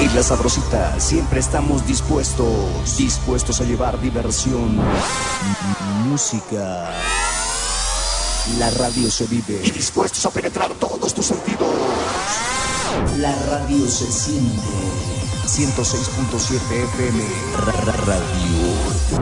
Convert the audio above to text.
Isla Sabrosita, siempre estamos dispuestos a llevar diversión, música. La radio se vive y dispuestos a penetrar todos tus sentidos. La radio se siente. 106.7 FM Radio.